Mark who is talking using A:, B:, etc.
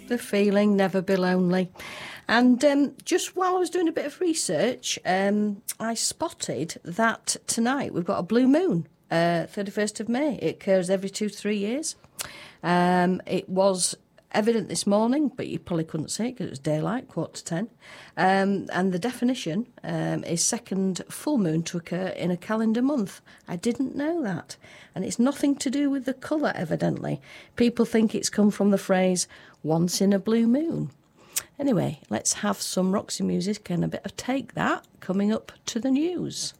A: the feeling, never be lonely. And just while I was doing a bit of research, I spotted that tonight we've got a blue moon, 31st of May. It occurs every 2 to 3 years. It was evident this morning, but you probably couldn't see it because it was daylight, 9:45. And the definition is second full moon to occur in a calendar month. I didn't know that. And it's nothing to do with the colour, evidently. People think it's come from the phrase, once in a blue moon. Anyway, let's have some Roxy music and a bit of Take That coming up to the news.